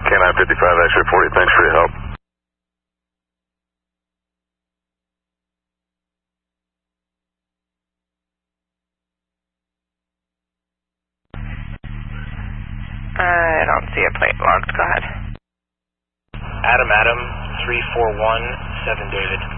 K9 55, X-ray 40, thanks for your help. I don't see a plate logged. Go ahead. Adam, 3417 David.